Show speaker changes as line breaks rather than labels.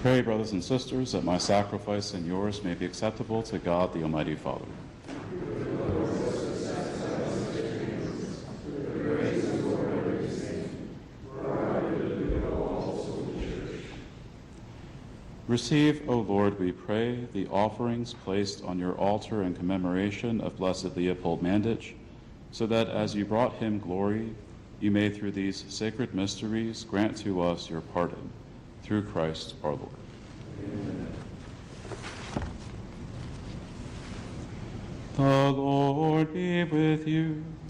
Pray, brothers and sisters, that my sacrifice and yours may be acceptable to God the Almighty Father. Receive, O Lord, we pray, the offerings placed on your altar in commemoration of Blessed Leopold Mandich, so that as you brought him glory, you may through these sacred mysteries grant to us your pardon. Through Christ our Lord. Amen. The Lord be with you.